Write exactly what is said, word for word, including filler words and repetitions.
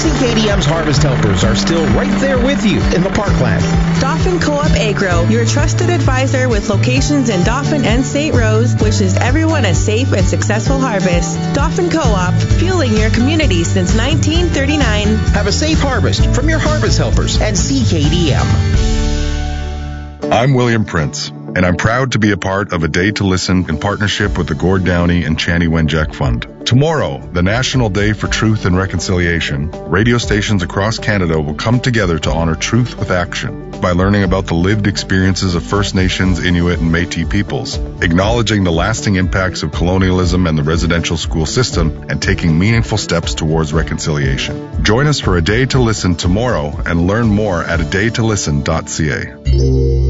C K D M's Harvest Helpers are still right there with you in the parkland. Dauphin Co-op Agro, your trusted advisor with locations in Dauphin and Saint Rose, wishes everyone a safe and successful harvest. Dauphin Co-op, fueling your community since nineteen thirty-nine. Have a safe harvest from your Harvest Helpers and C K D M. I'm William Prince, and I'm proud to be a part of A Day to Listen in partnership with the Gord Downey and Chani Wenjack Fund. Tomorrow, the National Day for Truth and Reconciliation, radio stations across Canada will come together to honor truth with action by learning about the lived experiences of First Nations, Inuit, and Métis peoples, acknowledging the lasting impacts of colonialism and the residential school system, and taking meaningful steps towards reconciliation. Join us for A Day to Listen tomorrow and learn more at a day to listen dot c a.